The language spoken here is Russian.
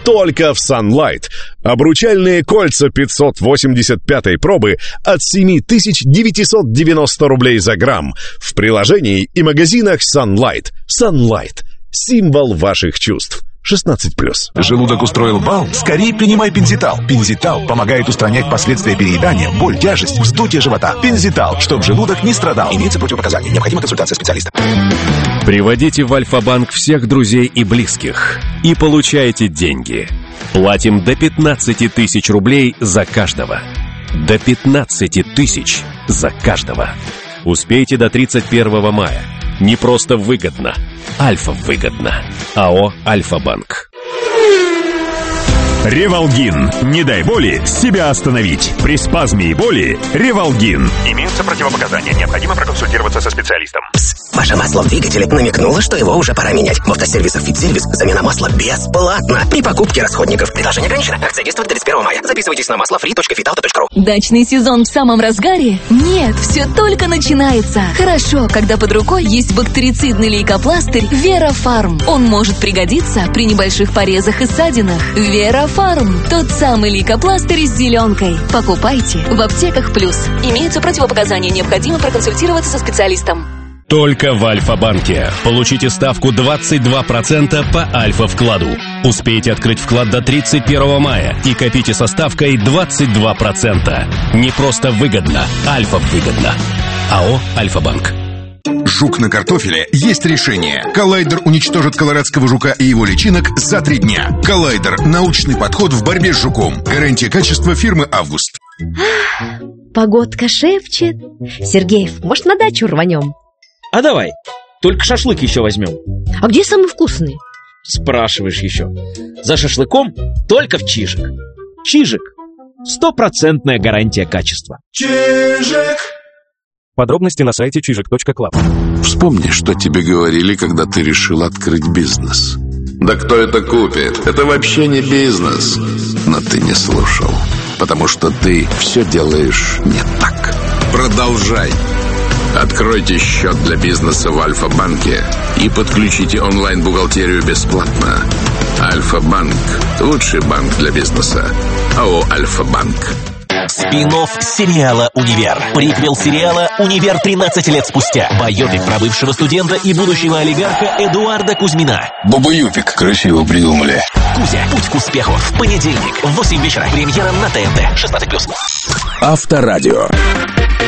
только в Sunlight. Обручальные кольца 585-й пробы от 7990 рублей за грамм. В приложении и магазинах Sunlight. Sunlight. Символ ваших чувств. 16+. Желудок устроил бал? Скорее принимай Пензитал. Пензитал помогает устранять последствия переедания, боль, тяжесть, вздутие живота. Пензитал, чтобы желудок не страдал. Имеются противопоказания. Необходима консультация специалиста. Приводите в Альфа-банк всех друзей и близких и получайте деньги. Платим до 15 тысяч рублей за каждого. До 15 тысяч за каждого. Успейте до 31 мая. Не просто выгодно. Альфа-выгодно. АО «Альфа-банк». Ревалгин. Не дай боли себя остановить. При спазме и боли Ревалгин. Имеются противопоказания. Необходимо проконсультироваться со специалистом. Ваше масло в двигателе намекнуло, что его уже пора менять. В автосервисах «Фитсервис» замена масла бесплатна. При покупке расходников. Предложение ограничено. Акция действует до 31 мая. Записывайтесь на масло.free.fitauto.ru. Дачный сезон в самом разгаре? Нет, все только начинается. Хорошо, когда под рукой есть бактерицидный лейкопластырь Вера-Фарм. Он может пригодиться при небольших порезах и ссадинах. Вера-Фарм. Тот самый лейкопластырь с зеленкой. Покупайте в аптеках Плюс. Имеются противопоказания. Необходимо проконсультироваться со специалистом. Только в Альфа-банке. Получите ставку 22% по Альфа-вкладу. Успейте открыть вклад до 31 мая и копите со ставкой 22%. Не просто выгодно, Альфа-выгодно. АО «Альфа-банк». Жук на картофеле есть решение. Коллайдер уничтожит колорадского жука и его личинок за 3 дня. Коллайдер – научный подход в борьбе с жуком. Гарантия качества фирмы «Август». Погодка шепчет. Сергеев, может, на дачу рванем? А давай, только шашлык еще возьмем. А где самый вкусный? Спрашиваешь еще. За шашлыком только в Чижик. Чижик. 100% гарантия качества. Чижик. Подробности на сайте чижик.клаб. Вспомни, что тебе говорили, когда ты решил открыть бизнес. Да кто это купит? Это вообще не бизнес. Но ты не слушал, потому что ты все делаешь не так. Продолжай. Откройте счет для бизнеса в Альфа-банке и подключите онлайн-бухгалтерию бесплатно. Альфа-банк – лучший банк для бизнеса. АО «Альфа-банк». Спин-офф сериала «Универ». Приквел сериала «Универ 13 лет спустя». Байопик про бывшего студента и будущего олигарха Эдуарда Кузьмина. Бабаюпик. Красиво придумали. Кузя. Путь к успеху. В понедельник в 8 вечера. Премьера на ТНТ. 16+. Авторадио.